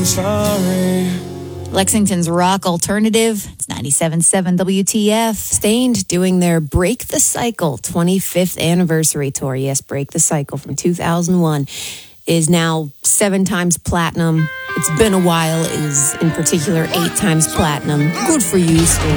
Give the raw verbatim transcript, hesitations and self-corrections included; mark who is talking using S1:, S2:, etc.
S1: I'm sorry.
S2: Lexington's rock alternative. It's ninety-seven point seven W T F.
S3: Stained doing their Break the Cycle twenty-fifth anniversary tour. Yes, Break the Cycle from two thousand one is now seven times platinum. It's been a while is in particular eight times platinum. Good for you, Stained.